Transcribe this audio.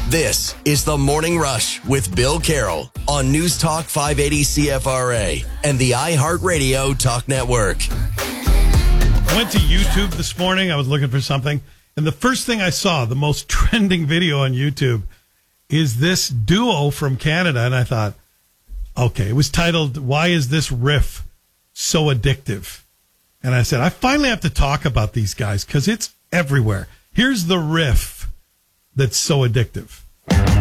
This is The Morning Rush with Bill Carroll on News Talk 580 CFRA and the iHeartRadio Talk Network. I went to YouTube this morning. I was looking for something. And the first thing I saw, the most trending video on YouTube, is this duo from Canada. And I thought, okay, it was titled, "Why is this riff so addictive?" And I said, I finally have to talk about these guys because it's everywhere. Here's the riff that's so addictive.